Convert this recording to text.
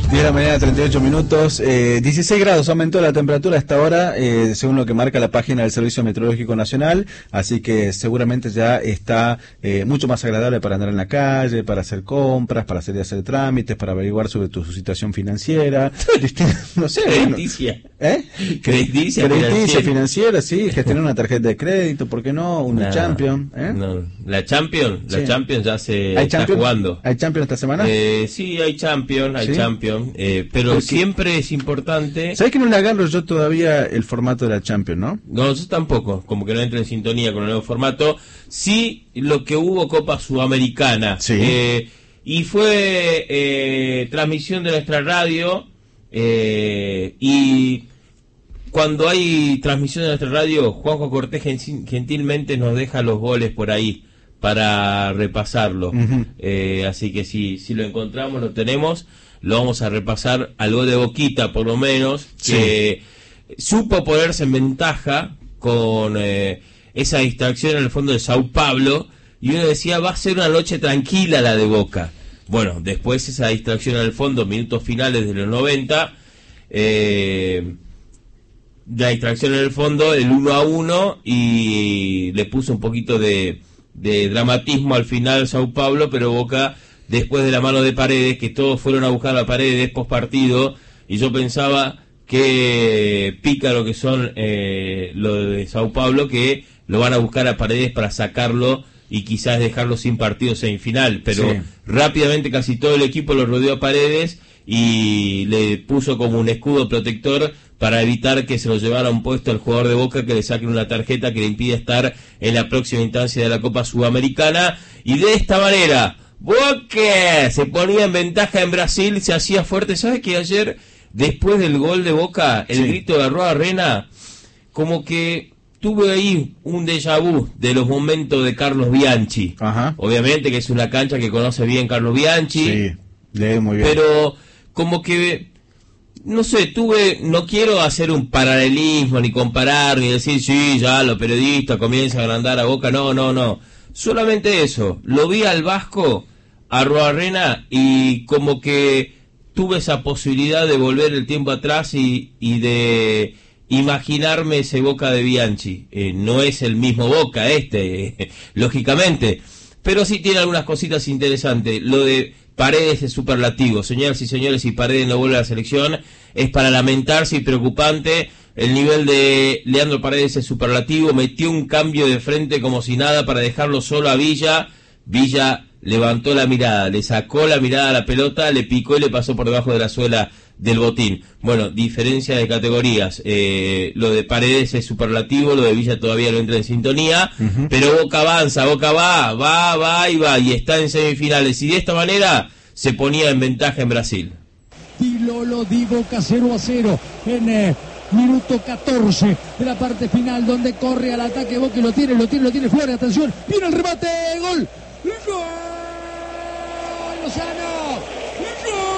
10 de la mañana, 38 minutos. 16 grados aumentó la temperatura a esta hora, según lo que marca la página del Servicio Meteorológico Nacional. Así que seguramente ya está mucho más agradable para andar en la calle, para hacer compras, para salir a hacer trámites, para averiguar sobre tu situación financiera. No sé. Crediticia. Crediticia financiera, sí. Gestionar una tarjeta de crédito, ¿por qué no? Una Champions. No. La Champions ya se está Champions, jugando. ¿Hay Champions esta semana? Sí, hay Champions, ¿Sí? pero Porque siempre es importante. ¿Sabes que no le agarro yo todavía el formato de la Champions, no? No, yo tampoco, como que no entra en sintonía con el nuevo formato. Sí, lo que hubo Copa Sudamericana. Sí. Y fue transmisión de nuestra radio. Y cuando hay transmisión de nuestra radio, Juanjo Cortés gentilmente nos deja los goles por ahí para repasarlo. Así que si lo encontramos, lo tenemos, lo vamos a repasar al gol de Boquita, por lo menos, que supo ponerse en ventaja con esa distracción en el fondo de Sao Paulo, y uno decía, va a ser una noche tranquila la de Boca. Bueno, después esa distracción en el fondo, minutos finales de los 90, la distracción en el fondo, el 1-1, y le puso un poquito de dramatismo al final Sao Paulo, pero Boca, después de la mano de Paredes, que todos fueron a buscar a Paredes post partido, y yo pensaba que pícaro que son lo de Sao Paulo, que lo van a buscar a Paredes para sacarlo y quizás dejarlo sin partido semifinal, pero rápidamente casi todo el equipo lo rodeó a Paredes y le puso como un escudo protector para evitar que se lo llevara un puesto al jugador de Boca, que le saquen una tarjeta que le impide estar en la próxima instancia de la Copa Sudamericana. Y de esta manera, Boca se ponía en ventaja en Brasil, se hacía fuerte. ¿Sabes que ayer, después del gol de Boca, el grito de Arruabarrena, como que tuve ahí un déjà vu de los momentos de Carlos Bianchi? Ajá. Obviamente que es una cancha que conoce bien Carlos Bianchi. Sí, lee muy bien. Pero como que, no sé, no quiero hacer un paralelismo, ni comparar, ni decir, sí, ya los periodistas comienzan a agrandar a Boca, no. Solamente eso, lo vi al Vasco, a Arruabarrena, y como que tuve esa posibilidad de volver el tiempo atrás y de imaginarme ese Boca de Bianchi. No es el mismo Boca lógicamente, pero sí tiene algunas cositas interesantes. Lo de Paredes es superlativo, señoras y señores, si Paredes no vuelve a la selección es para lamentarse y preocupante. El nivel de Leandro Paredes es superlativo, metió un cambio de frente como si nada para dejarlo solo a Villa. Villa levantó la mirada, le sacó la mirada a la pelota, le picó y le pasó por debajo de la suela del botín. Bueno, diferencia de categorías. Lo de Paredes es superlativo, lo de Villa todavía no entra en sintonía, pero Boca avanza, Boca va, y está en semifinales, y de esta manera se ponía en ventaja en Brasil. Y Lolo di Boca 0-0 en minuto 14 de la parte final, donde corre al ataque Boca y lo tiene Flores, atención, viene el remate, gol, Lozano, gol.